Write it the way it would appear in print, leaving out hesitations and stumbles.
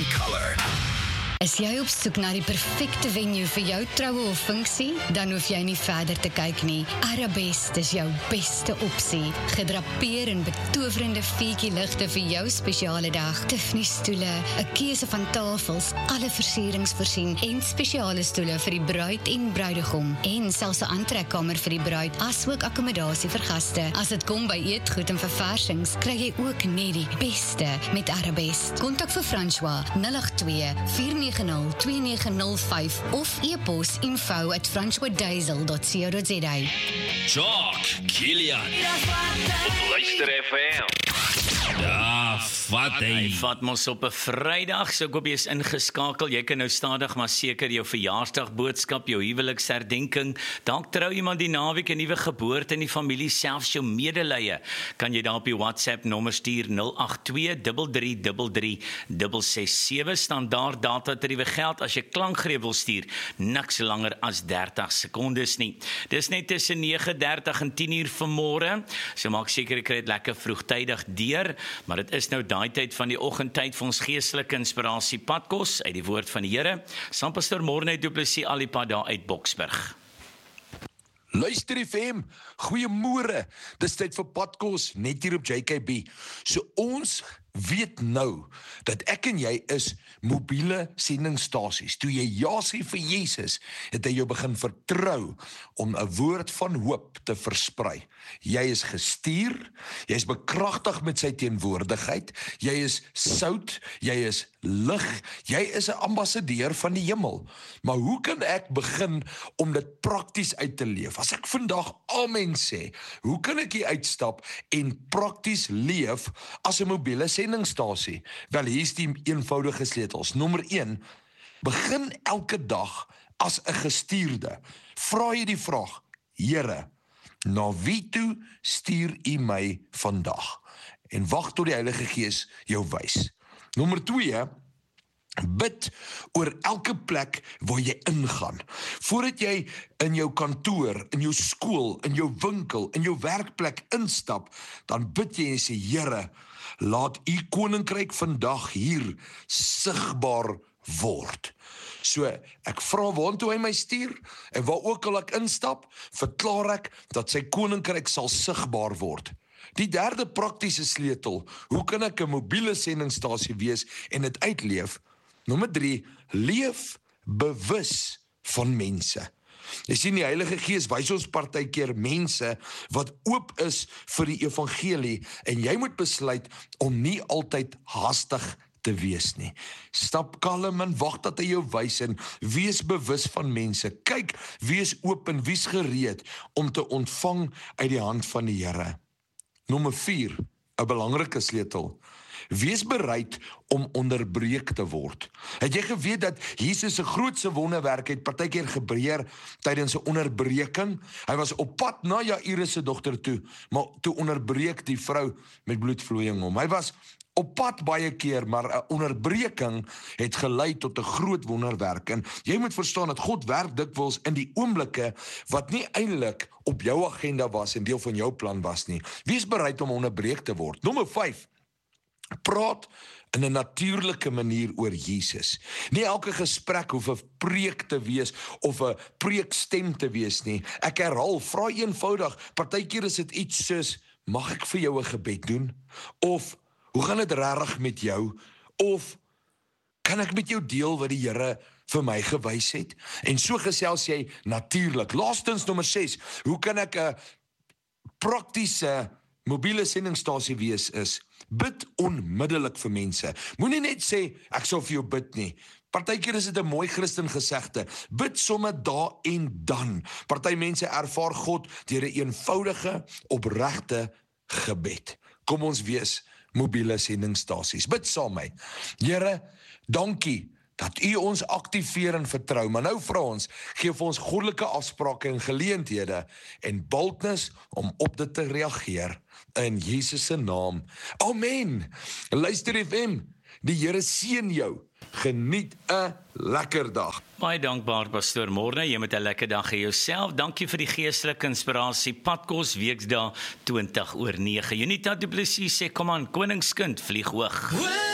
in color. Is jy op soek na die perfekte venue vir jou troue of funksie? Dan hoef jy nie verder te kyk nie. Arabest is jou beste opsie. Gedrapeer in betowerende ligte vir jou spesiale dag. Tiffany stoele, 'n keuse van tafels, alle versierings voorsien en spesiale stoele vir die bruid en bruidegom. En selfs 'n aantrekkamer vir die bruid, asook akkommodasie vir gaste. As dit kom by eetgoed en verversings, kry jy ook net die beste met Arabest. Kontak vir François 082-490-2905 of e-pos info@francoisdiesel.co.za. Jock, Kilian. Op Luister FM. Ja, vat hy. Vat mos op 'n Vrydag, so ek hoop jy is ingeskakel. Jy kan nou stadig maar seker jou verjaarsdagboodskap, jou huweliksherdenking, dalk trou iemand die naweek, 'n nuwe geboorte in die familie, selfs jou medelee. Kan jy daar op die WhatsApp nommer stuur 082-333-667. Standaard data tariewe geld as jy klankgreep wil stuur, niks langer as 30 sekondes nie. Dis net tussen 9:30 en 10:00 vanmôre. So maak seker jy kry dit lekker vroegtydig deur, maar dit is nou daai tyd van die oggendtyd vir ons geestelike inspirasie padkos uit die woord van die Here. Saam Pastor Morne Du Plessis Alipad daar uit Boksburg. Luister FM, goeiemôre. Dis tyd vir padkos net hier op JKB. So ons weet nou dat ek en jy is mobiele sendingstasies. Toe jy ja sê vir Jesus, het hy jou begin vertrou om 'n woord van hoop te versprei. Jy is gestuur, jy is bekragtig met sy teenwoordigheid, jy is sout, jy is lig, jy is 'n ambassadeur van die hemel. Maar hoe kan ek begin om dit prakties uit te leef? As ek vandag amen sê, hoe kan ek hier uitstap en prakties leef as 'n mobiele sendingstasie? Wel, hier is die eenvoudige sleutels. Nommer 1, begin elke dag as 'n gestuurde. Vra jy die vraag, Here, na wie toe stuur U my vandag? En wag tot die Heilige Gees jou wys. Nommer 2, bid oor elke plek waar jy ingaan. Voordat jy in jou kantoor, in jou skool, in jou winkel, in jou werkplek instap, dan bid jy en sê, Here, laat U koninkryk vandag hier sigbaar word. So, ek vra waantoe hy my stuur, en waar ook al ek instap, verklaar ek dat sy koninkryk sal sigbaar word. Die derde praktiese sleutel, hoe kan ek 'n mobiele sendingstasie wees en dit uitleef? Nommer 3, leef bewus van mense. Jy sien, die Heilige Gees wys ons partykeer mense wat oop is vir die evangelie, en jy moet besluit om nie altyd hastig te wees nie. Stap kalm en wag dat hy jou wys en wees bewus van mense. Kyk, wees oop en wees gereed om te ontvang uit die hand van die Here. Nommer 4, 'n belangrike sleutel. Wees bereid om onderbreek te word. Het jy geweet dat Jesus se grootste wonderwerk het partykeer gebeur tydens 'n onderbreking? Hy was op pad na Jairus se dogter toe, maar toe onderbreek die vrou met bloedvloeiing hom. Hy was op pad baie keer, maar 'n onderbreking het gelei tot 'n groot wonderwerk. En jy moet verstaan dat God werk dikwels in die oomblikke wat nie eintlik op jou agenda was en deel van jou plan was nie. Wees bereid om onderbreek te word. Nommer 5, praat in 'n natuurlike manier oor Jesus. Nie elke gesprek hoef 'n preek te wees of 'n preekstem te wees nie. Ek herhaal, vra eenvoudig. Partykeer is dit iets soos, mag ek vir jou 'n gebed doen? Of, hoe gaan dit regtig met jou? Of, kan ek met jou deel wat die Here vir my gewys het? En so gesels jy natuurlik. Laastens, nommer 6, hoe kan ek 'n praktiese mobiele sendingstasie wees is, bid onmiddellik vir mense. Moenie net sê, ek sal vir jou bid nie. Partykeer is dit 'n mooi Christen gesegde, bid sommer daar en dan. Party mense ervaar God deur 'n eenvoudige, opregte gebed. Kom ons wees mobiele sendingstasies. Bid saam met my. Here, dankie dat U ons aktiveer en vertrou, maar nou vra ons, gee vir ons goddelike afsprake en geleenthede en boldness om op dit te reageer. In Jesus se naam. Amen. Luister FM, die Here seën jou. Geniet 'n lekker dag. Baie dankbaar, Pastor Morne. Jy moet 'n lekker dag hê jouself. Dankie vir die geestelike inspirasie. Padkos Weksdae 20 oor 9. Junita Du Plessis sê, kom aan, koningskind, vlieg hoog.